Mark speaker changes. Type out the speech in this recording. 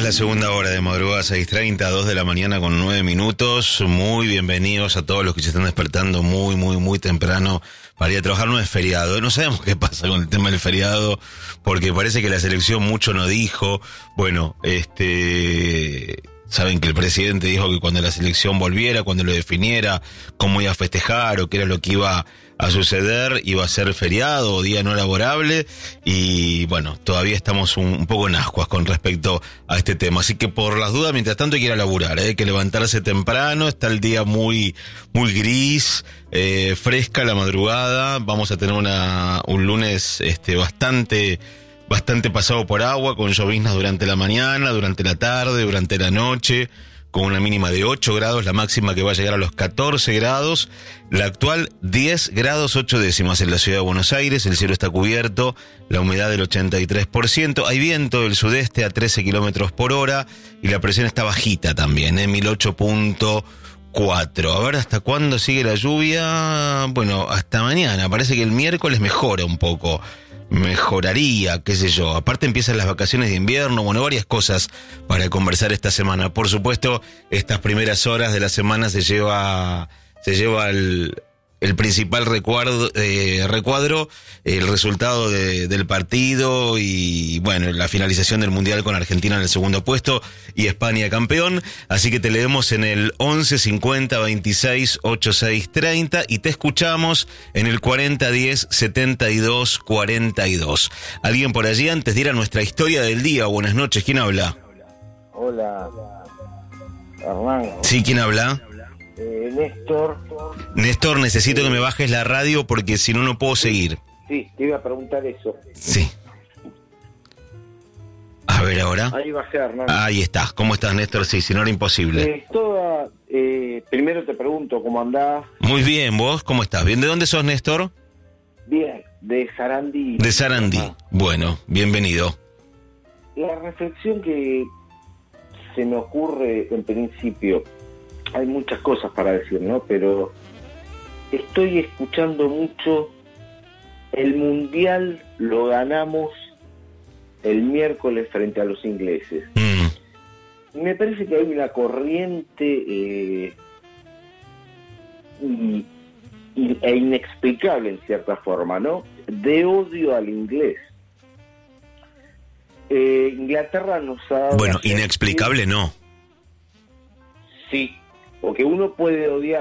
Speaker 1: Arrancamos la segunda hora de madrugada 6:30, 2 de la mañana con 9 minutos. Muy bienvenidos a todos los que se están despertando muy temprano para ir a trabajar. No es feriado, no sabemos qué pasa con el tema del feriado, porque parece que la selección mucho no dijo. Bueno, saben que el presidente dijo que cuando la selección volviera, cuando lo definiera, cómo iba a festejar o qué era lo que iba a suceder, iba a ser feriado o día no laborable, y bueno, todavía estamos un poco en ascuas con respecto a este tema, así que por las dudas, mientras tanto hay que ir a laburar, hay que levantarse temprano, está el día muy gris, fresca la madrugada, vamos a tener un lunes bastante pasado por agua, con lloviznas durante la mañana, durante la tarde, durante la noche, con una mínima de 8 grados, la máxima que va a llegar a los 14 grados, la actual 10 grados 8 décimas en la ciudad de Buenos Aires, el cielo está cubierto, la humedad del 83%, hay viento del sudeste a 13 kilómetros por hora y la presión está bajita también, 1008.4. A ver, ¿hasta cuándo sigue la lluvia? Bueno, hasta mañana, parece que el miércoles mejora un poco. Mejoraría, qué sé yo. Aparte empiezan las vacaciones de invierno, bueno, varias cosas para conversar esta semana. Por supuesto, estas primeras horas de la semana se lleva el principal recuadro, el resultado del partido y, bueno, la finalización del Mundial con Argentina en el segundo puesto y España campeón. Así que te leemos en el 11 50 26 86 30 y te escuchamos en el 40 10 72 42. ¿Alguien por allí antes de ir a nuestra historia del día? Buenas noches, ¿quién habla?
Speaker 2: Hola, Hernán.
Speaker 1: Sí, ¿quién habla?
Speaker 2: Néstor.
Speaker 1: Néstor, necesito que me bajes la radio porque si no, no puedo seguir.
Speaker 2: Sí, te iba a preguntar eso.
Speaker 1: Sí. A ver ahora.
Speaker 2: Ahí bajé, Hernán.
Speaker 1: Ahí estás. ¿Cómo estás, Néstor? Sí, si no era imposible.
Speaker 2: Primero te pregunto, ¿cómo andás?
Speaker 1: Muy bien, ¿vos cómo estás? ¿Bien? ¿De dónde sos, Néstor?
Speaker 2: Bien, de Sarandí.
Speaker 1: De Sarandí. Bueno, bienvenido.
Speaker 2: La reflexión que se me ocurre en principio, hay muchas cosas para decir, ¿no? Pero estoy escuchando mucho, el Mundial lo ganamos el miércoles frente a los ingleses. Me parece que hay una corriente e inexplicable en cierta forma, ¿no? De odio al inglés. Inglaterra nos ha dado...
Speaker 1: Bueno, inexplicable no.
Speaker 2: Sí, porque uno puede odiar